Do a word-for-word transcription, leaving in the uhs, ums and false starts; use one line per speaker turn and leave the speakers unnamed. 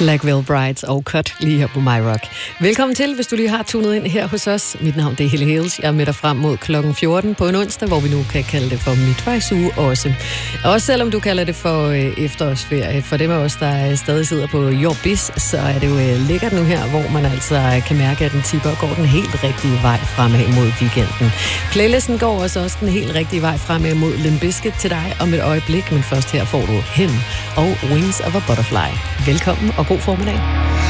Blackwell Brides og Cut lige her på My Rock. Velkommen til, hvis du lige har tunet ind her hos os. Mit navn det er Helle Hales. Jeg er med dig frem mod klokken fjorten på en onsdag, hvor vi nu kan kalde det for midtvejsuge også. Også selvom du kalder det for øh, efterårsferie. For dem af os, der stadig sidder på your biz, så er det jo øh, lækkert nu her, hvor man altså kan mærke, at den tipper og går den helt rigtige vej fremad mod weekenden. Playlisten går også, også den helt rigtige vej fremad mod Limp Bizkit til dig om et øjeblik. Men først her får du Him og Wings of a Butterfly. Velkommen og god formiddag.